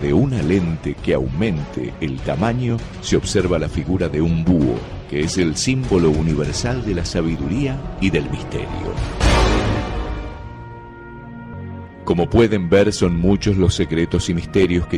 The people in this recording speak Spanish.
de una lente que aumente el tamaño, se observa la figura de un búho, que es el símbolo universal de la sabiduría y del misterio. Como pueden ver, son muchos los secretos y misterios que